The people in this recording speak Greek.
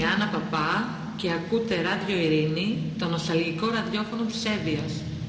Άννα Παπά και ακούτε Ράδιο Ειρήνη, το νοσταλγικό ραδιόφωνο της Εύβοιας.